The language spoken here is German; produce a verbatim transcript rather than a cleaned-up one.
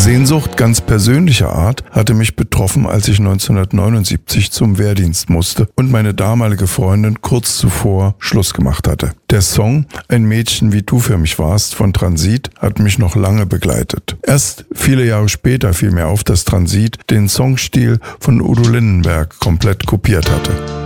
Sehnsucht ganz persönlicher Art hatte mich betroffen, als ich neunzehnhundertneunundsiebzig zum Wehrdienst musste und meine damalige Freundin kurz zuvor Schluss gemacht hatte. Der Song »Ein Mädchen wie du für mich warst« von Transit hat mich noch lange begleitet. Erst viele Jahre später fiel mir auf, dass Transit den Songstil von Udo Lindenberg komplett kopiert hatte.